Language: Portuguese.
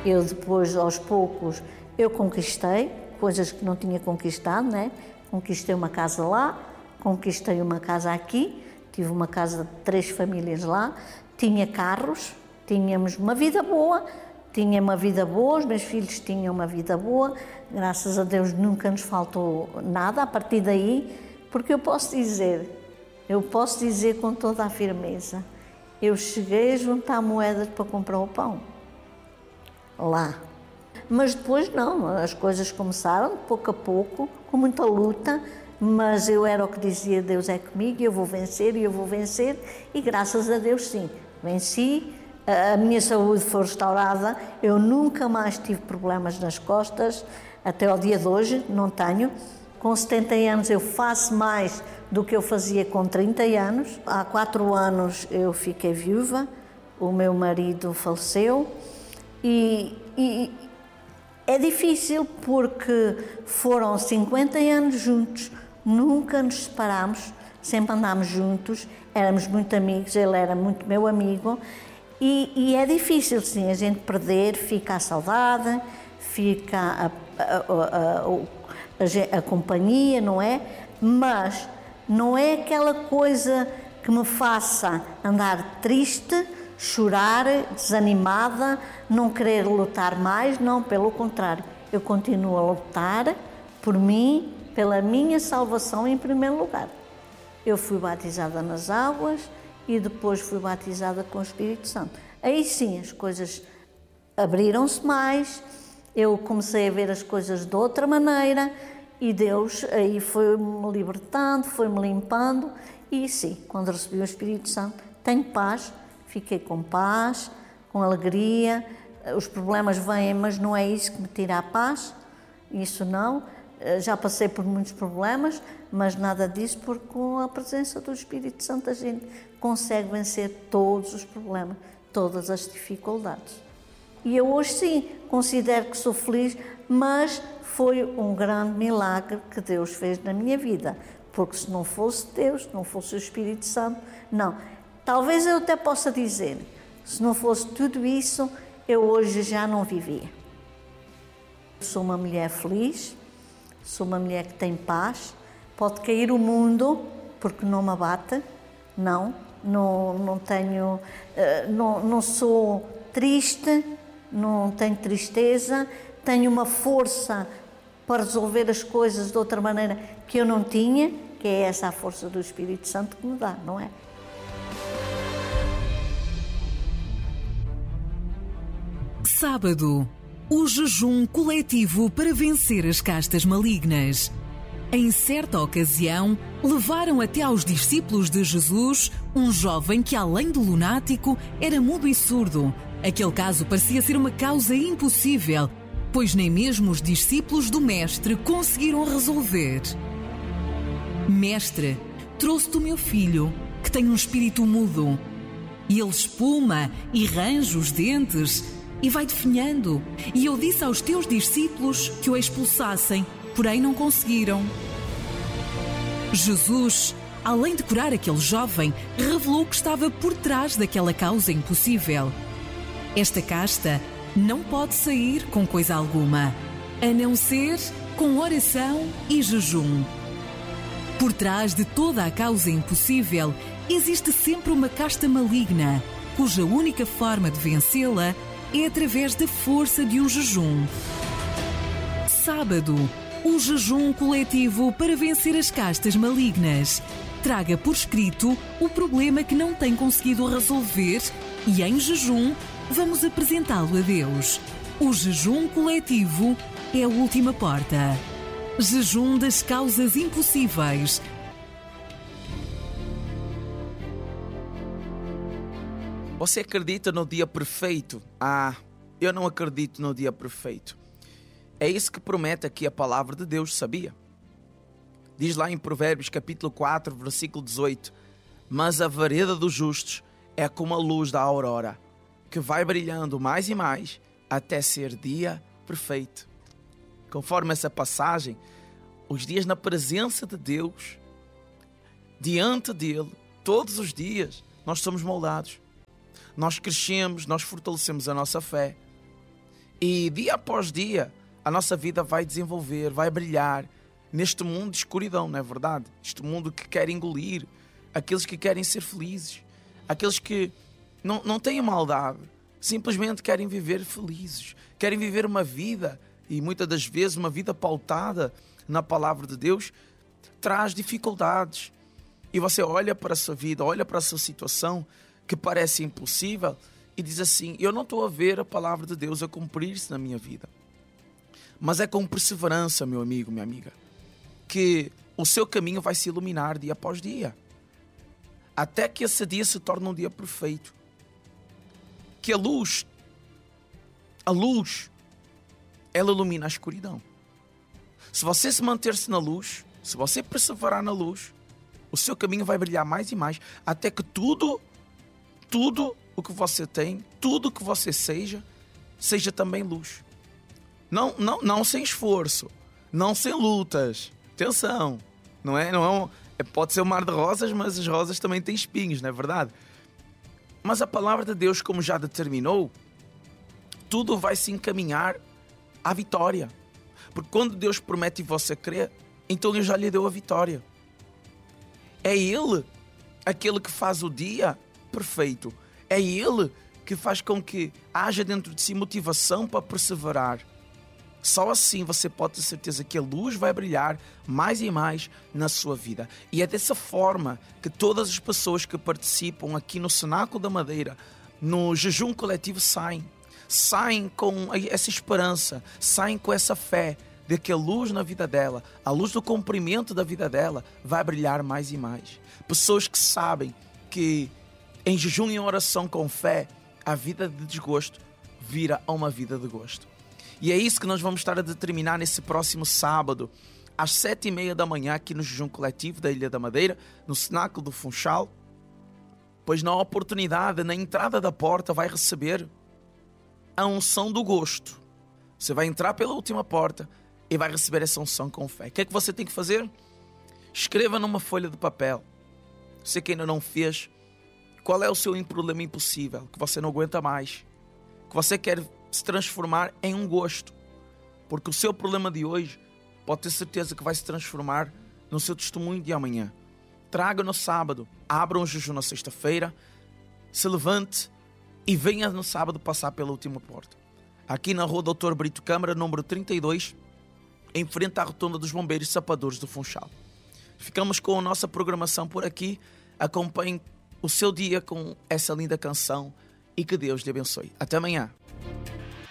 Eu depois, aos poucos, eu conquistei coisas que não tinha conquistado, né? Conquistei uma casa lá, conquistei uma casa aqui, tive uma casa de 3 famílias lá, tinha carros, tínhamos uma vida boa, os meus filhos tinham uma vida boa, graças a Deus nunca nos faltou nada a partir daí, porque eu posso dizer com toda a firmeza, eu cheguei a juntar moedas para comprar o pão, lá. Mas depois não, as coisas começaram pouco a pouco, com muita luta, mas eu era o que dizia, Deus é comigo, eu vou vencer, e graças a Deus sim, venci, a minha saúde foi restaurada, eu nunca mais tive problemas nas costas, até ao dia de hoje, não tenho. Com 70 anos eu faço mais do que eu fazia com 30 anos. Há 4 anos eu fiquei viúva, o meu marido faleceu e é difícil porque foram 50 anos juntos, nunca nos separámos, sempre andámos juntos, éramos muito amigos, ele era muito meu amigo e é difícil sim a gente perder, fica a saudade, fica a companhia, não é? Mas não é aquela coisa que me faça andar triste, chorar, desanimada, não querer lutar mais, não, pelo contrário, eu continuo a lutar por mim, pela minha salvação em primeiro lugar. Eu fui batizada nas águas e depois fui batizada com o Espírito Santo. Aí sim as coisas abriram-se mais, eu comecei a ver as coisas de outra maneira e Deus aí foi-me libertando, foi-me limpando e sim, quando recebi o Espírito Santo, tenho paz, fiquei com paz, com alegria, os problemas vêm, mas não é isso que me tira a paz, isso não, já passei por muitos problemas, mas nada disso, porque com a presença do Espírito Santo a gente consegue vencer todos os problemas, todas as dificuldades. E eu hoje sim, considero que sou feliz, mas foi um grande milagre que Deus fez na minha vida, porque se não fosse Deus, se não fosse o Espírito Santo, não. Talvez eu até possa dizer, se não fosse tudo isso, eu hoje já não vivia. Sou uma mulher feliz, sou uma mulher que tem paz, pode cair o mundo, porque não me abate, não tenho, não sou triste, não tenho tristeza, tenho uma força para resolver as coisas de outra maneira que eu não tinha, que é essa a força do Espírito Santo que me dá, não é? Sábado, o jejum coletivo para vencer as castas malignas. Em certa ocasião, levaram até aos discípulos de Jesus um jovem que, além de lunático, era mudo e surdo. Aquele caso parecia ser uma causa impossível, pois nem mesmo os discípulos do Mestre conseguiram resolver. Mestre, trouxe-te o meu filho, que tem um espírito mudo. E ele espuma e range os dentes e vai definhando. E eu disse aos teus discípulos que o expulsassem, porém não conseguiram. Jesus, além de curar aquele jovem, revelou que estava por trás daquela causa impossível. Esta casta não pode sair com coisa alguma, a não ser com oração e jejum. Por trás de toda a causa impossível, existe sempre uma casta maligna, cuja única forma de vencê-la é através da força de um jejum. Sábado, o jejum coletivo para vencer as castas malignas. Traga por escrito o problema que não tem conseguido resolver e, em jejum, vamos apresentá-lo a Deus. O jejum coletivo é a última porta. Jejum das causas impossíveis. Você acredita no dia perfeito? Eu não acredito no dia perfeito. É isso que promete aqui a palavra de Deus, sabia? Diz lá em Provérbios capítulo 4, versículo 18: mas a vereda dos justos é como a luz da aurora, que vai brilhando mais e mais até ser dia perfeito. Conforme essa passagem, os dias na presença de Deus, diante dele, todos os dias, nós somos moldados. Nós crescemos, nós fortalecemos a nossa fé. E dia após dia, a nossa vida vai desenvolver, vai brilhar neste mundo de escuridão, não é verdade? Este mundo que quer engolir aqueles que querem ser felizes, aqueles que não têm maldade, simplesmente querem viver felizes, querem viver uma vida, e muitas das vezes uma vida pautada na palavra de Deus, traz dificuldades. E você olha para a sua vida, olha para a sua situação, que parece impossível, e diz assim: eu não estou a ver a palavra de Deus a cumprir-se na minha vida. Mas é com perseverança, meu amigo, minha amiga, que o seu caminho vai se iluminar dia após dia, até que esse dia se torne um dia perfeito. Que a luz, ela ilumina a escuridão. Se você se manter-se na luz, se você perseverar na luz, o seu caminho vai brilhar mais e mais, até que tudo o que você tem, tudo o que você seja também luz. Não sem esforço, não sem lutas. Atenção, pode ser um mar de rosas, mas as rosas também têm espinhos, não é verdade? Mas a palavra de Deus, como já determinou, tudo vai se encaminhar à vitória. Porque quando Deus promete e você crê, então Ele já lhe deu a vitória. É Ele aquele que faz o dia perfeito. É Ele que faz com que haja dentro de si motivação para perseverar. Só assim você pode ter certeza que a luz vai brilhar mais e mais na sua vida. E é dessa forma que todas as pessoas que participam aqui no Cenáculo da Madeira, no jejum coletivo, saem com essa esperança, saem com essa fé de que a luz na vida dela, a luz do cumprimento da vida dela vai brilhar mais e mais. Pessoas que sabem que em jejum e em oração com fé, a vida de desgosto vira a uma vida de gosto. E é isso que nós vamos estar a determinar nesse próximo sábado, às 7h30 da manhã, aqui no jejum coletivo da Ilha da Madeira, no Cenáculo do Funchal. Pois na oportunidade, na entrada da porta, vai receber a unção do gosto. Você vai entrar pela última porta e vai receber essa unção com fé. O que é que você tem que fazer? Escreva numa folha de papel. Você que ainda não fez, qual é o seu problema impossível, que você não aguenta mais, que você quer se transformar em um gosto. Porque o seu problema de hoje pode ter certeza que vai se transformar no seu testemunho de amanhã. Traga no sábado, abra um jejum na sexta-feira, se levante e venha no sábado passar pela última porta. Aqui na rua Dr. Brito Câmara, número 32, em frente à rotunda dos Bombeiros Sapadores do Funchal. Ficamos com a nossa programação por aqui. Acompanhe o seu dia com essa linda canção e que Deus lhe abençoe. Até amanhã.